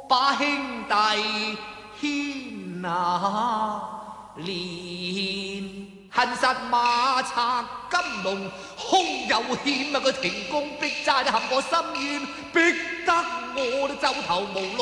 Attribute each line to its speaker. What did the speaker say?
Speaker 1: 把兄弟牽那連。恨實馬賊金龍兇有險啊！佢停工逼債，陷我心冤，逼得我都周頭無路。